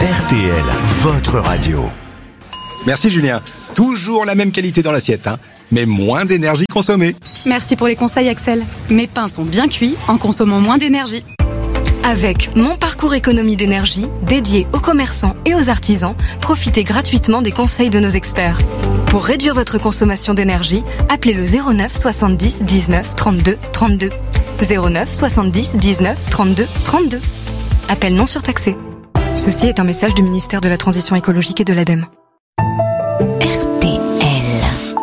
RTL, votre radio. Merci Julien. Toujours la même qualité dans l'assiette, mais moins d'énergie consommée. Merci pour les conseils Axel. Mes pains sont bien cuits en consommant moins d'énergie. Avec Mon Parcours Économie d'énergie, dédié aux commerçants et aux artisans, profitez gratuitement des conseils de nos experts. Pour réduire votre consommation d'énergie, appelez le 09 70 19 32 32. 09 70 19 32 32. Appel non surtaxé. Ceci est un message du ministère de la Transition écologique et de l'ADEME. RTL.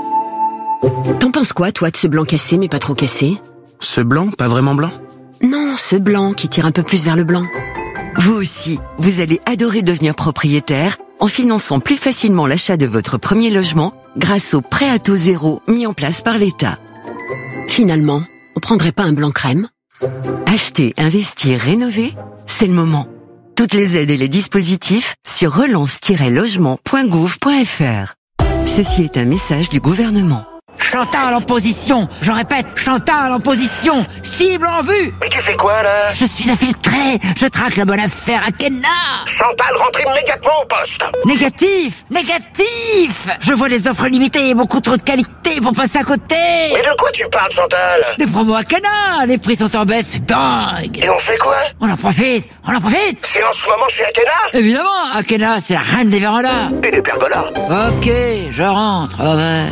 T'en penses quoi, toi, de ce blanc cassé mais pas trop cassé? Ce blanc, pas vraiment blanc? Non, ce blanc qui tire un peu plus vers le blanc. Vous aussi, vous allez adorer devenir propriétaire en finançant plus facilement l'achat de votre premier logement grâce au prêt à taux zéro mis en place par l'État. Finalement, on prendrait pas un blanc crème? Acheter, investir, rénover, c'est le moment. Toutes les aides et les dispositifs sur relance-logement.gouv.fr. Ceci est un message du gouvernement. Chantal en position, je répète, Chantal en position, cible en vue. Mais tu fais quoi là? Je suis infiltré, je traque la bonne affaire à Kenna. Chantal, rentre immédiatement au poste. Négatif, négatif. Je vois des offres limitées et beaucoup trop de qualité pour passer à côté. Mais de quoi tu parles, Chantal? Des promos à Kenna, les prix sont en baisse, c'est dingue. Et on fait quoi? On en profite. C'est en ce moment chez Akena? Évidemment, Akena, c'est la reine des vérandas. Et des pergolas. Ok, je rentre, over.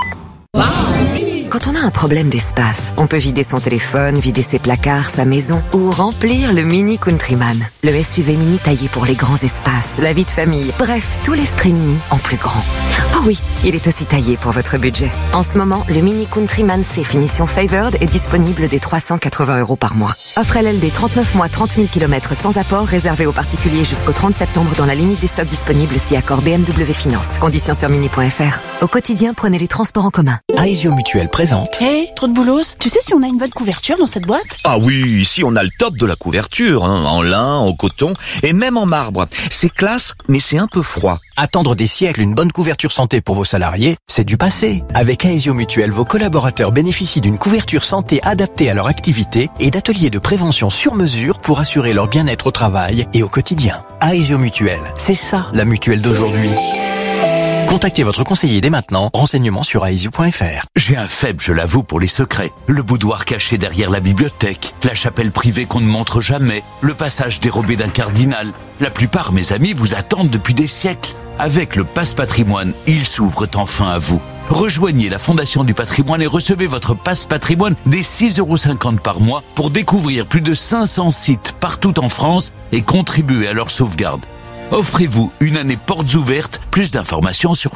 Quand on a un problème d'espace, on peut vider son téléphone, vider ses placards, sa maison ou remplir le Mini Countryman. Le SUV mini taillé pour les grands espaces, la vie de famille, bref, tout l'esprit mini en plus grand. Oh oui, il est aussi taillé pour votre budget. En ce moment, le Mini Countryman C finition Favored est disponible dès 380 € par mois. Offre LLD 39 mois, 30 000 km sans apport, réservé aux particuliers jusqu'au 30 septembre dans la limite des stocks disponibles si accord BMW Finance. Conditions sur mini.fr. Au quotidien, prenez les transports en commun. Aesio Mutuelle présente. Hey, trop de boulos. Tu sais si on a une bonne couverture dans cette boîte? Ah oui, ici on a le top de la couverture, en lin, en coton et même en marbre. C'est classe, mais c'est un peu froid. Attendre des siècles une bonne couverture santé pour vos salariés, c'est du passé. Avec Aesio Mutuelle, vos collaborateurs bénéficient d'une couverture santé adaptée à leur activité et d'ateliers de prévention sur mesure pour assurer leur bien-être au travail et au quotidien. Aesio Mutuelle, c'est ça la mutuelle d'aujourd'hui. Contactez votre conseiller dès maintenant. Renseignements sur aesio.fr. J'ai un faible, je l'avoue, pour les secrets. Le boudoir caché derrière la bibliothèque, la chapelle privée qu'on ne montre jamais, le passage dérobé d'un cardinal. La plupart, mes amis, vous attendent depuis des siècles. Avec le Pass Patrimoine, ils s'ouvrent enfin à vous. Rejoignez la Fondation du Patrimoine et recevez votre Pass Patrimoine dès 6,50 € par mois pour découvrir plus de 500 sites partout en France et contribuer à leur sauvegarde. Offrez-vous une année portes ouvertes. Plus d'informations sur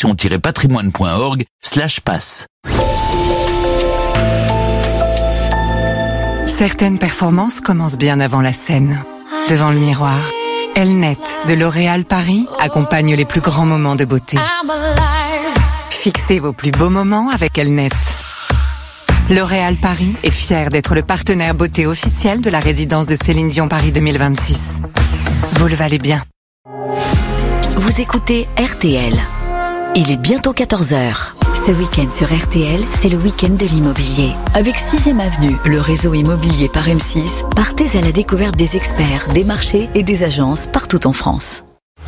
fondation-patrimoine.org/pass. Certaines performances commencent bien avant la scène. Devant le miroir, Elnet de L'Oréal Paris accompagne les plus grands moments de beauté. Fixez vos plus beaux moments avec Elnet. L'Oréal Paris est fier d'être le partenaire beauté officiel de la résidence de Céline Dion Paris 2026. Vous le valez bien. Vous écoutez RTL. Il est bientôt 14h. Ce week-end sur RTL, c'est le week-end de l'immobilier. Avec 6e Avenue, le réseau immobilier par M6, partez à la découverte des experts, des marchés et des agences partout en France.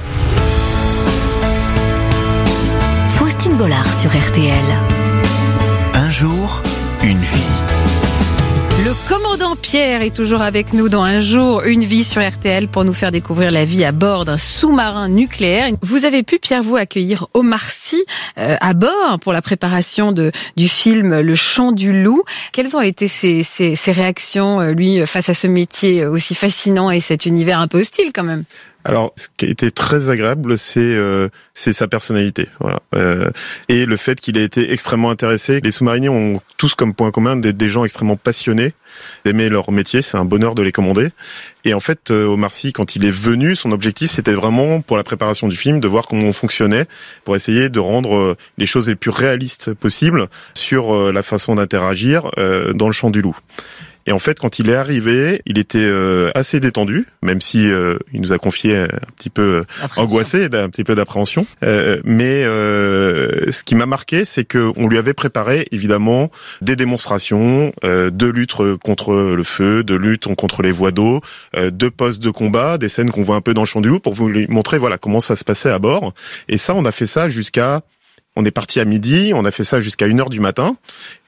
Faustine Bollard sur RTL. Un jour, une vie. Le commandant Pierre est toujours avec nous dans Un jour, une vie sur RTL pour nous faire découvrir la vie à bord d'un sous-marin nucléaire. Vous avez pu, Pierre, vous accueillir Omar Sy à bord pour la préparation du film Le Chant du loup. Quelles ont été ses réactions, lui, face à ce métier aussi fascinant et cet univers un peu hostile quand même? Alors, ce qui a été très agréable, c'est sa personnalité, voilà, et le fait qu'il ait été extrêmement intéressé. Les sous-mariniers ont tous comme point commun d'être des gens extrêmement passionnés, d'aimer leur métier. C'est un bonheur de les commander. Et en fait, Omar Sy, quand il est venu, son objectif, c'était vraiment pour la préparation du film, de voir comment on fonctionnait, pour essayer de rendre les choses les plus réalistes possibles sur la façon d'interagir dans le Chant du loup. Et en fait, quand il est arrivé, il était assez détendu, même si il nous a confié un petit peu angoissé, un petit peu d'appréhension. Mais ce qui m'a marqué, c'est que on lui avait préparé évidemment des démonstrations de lutte contre le feu, de lutte contre les voies d'eau, de postes de combat, des scènes qu'on voit un peu dans le Champ du Loup pour vous montrer voilà comment ça se passait à bord. Et ça, on a fait ça on est parti à midi, on a fait ça jusqu'à 1h du matin.